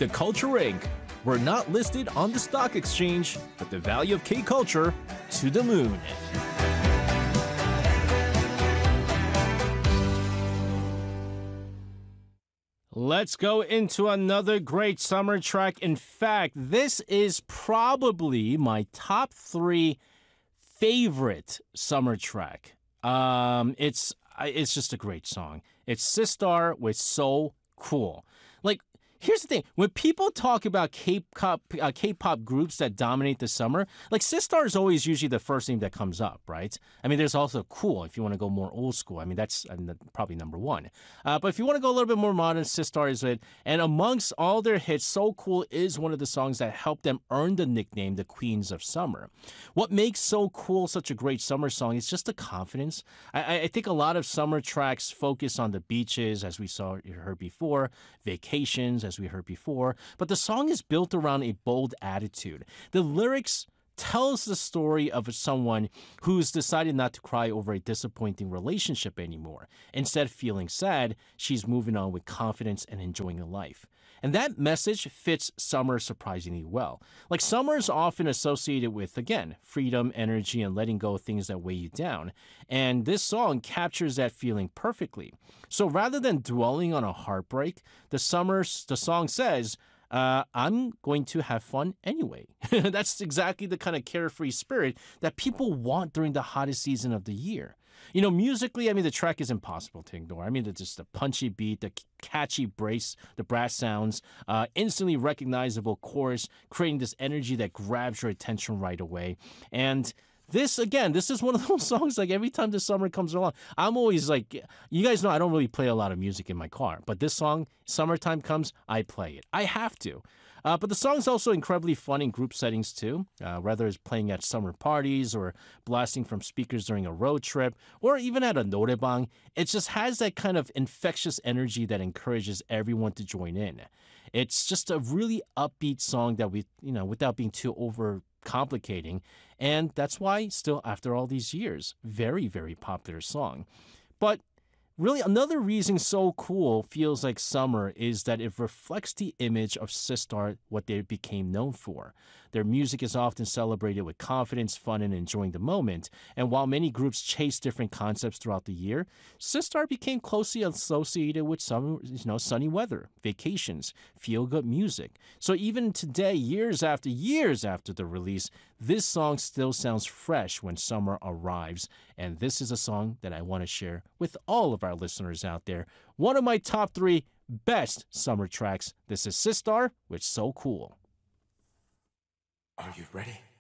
The Culture Inc. We're not listed on the stock exchange, but the value of K-Culture to the moon. Let's go into another great summer track. In fact, this is probably my top 3 favorite summer track. It's just a great song. It's Sistar with So Cool. Like, here's the thing. When people talk about K-pop groups that dominate the summer, like Sistar is always usually the first name that comes up, right? I mean, there's also Cool if you want to go more old school. I mean, that's probably number 1. But if you want to go a little bit more modern, Sistar is it. And amongst all their hits, So Cool is one of the songs that helped them earn the nickname the Queens of Summer. What makes So Cool such a great summer song is just the confidence. I think a lot of summer tracks focus on the beaches, as we heard before, vacations, as we heard before, but the song is built around a bold attitude. The lyrics tells the story of someone who's decided not to cry over a disappointing relationship anymore. Instead of feeling sad, she's moving on with confidence and enjoying life. And that message fits summer surprisingly well. Like, summer is often associated with, again, freedom, energy, and letting go of things that weigh you down. And this song captures that feeling perfectly. So rather than dwelling on a heartbreak, the song says, I'm going to have fun anyway. That's exactly the kind of carefree spirit that people want during the hottest season of the year. You know, musically, I mean, the track is impossible to ignore. I mean, just the punchy beat, the catchy brass sounds, instantly recognizable chorus, creating this energy that grabs your attention right away. And this is one of those songs, like, every time the summer comes along, I'm always like, you guys know I don't really play a lot of music in my car, but this song, summertime comes, I play it. I have to. But the song's also incredibly fun in group settings too, whether it's playing at summer parties or blasting from speakers during a road trip, or even at a noraebang. It just has that kind of infectious energy that encourages everyone to join in. It's just a really upbeat song that without being too complicating, and that's why still after all these years, very, very popular song. But really, another reason So Cool feels like summer is that it reflects the image of Sistar, what they became known for. Their music is often celebrated with confidence, fun, and enjoying the moment. And while many groups chase different concepts throughout the year, Sistar became closely associated with sunny weather, vacations, feel-good music. So even today, years after the release, this song still sounds fresh when summer arrives. And this is a song that I want to share with all of our listeners out there. One of my top 3 best summer tracks. This is Sistar with So Cool. Are you ready?